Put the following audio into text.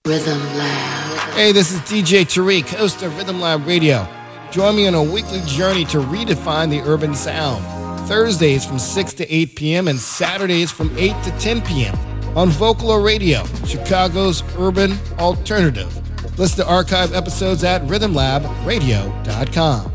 Rhythm Lab. Hey, this is DJ Tariq, host of Rhythm Lab Radio. Join me on a weekly journey to redefine the urban sound. Thursdays from 6 to 8 p.m. and Saturdays from 8 to 10 p.m. on Vocalo Radio, Chicago's urban alternative. Listen to archive episodes at rhythmlabradio.com.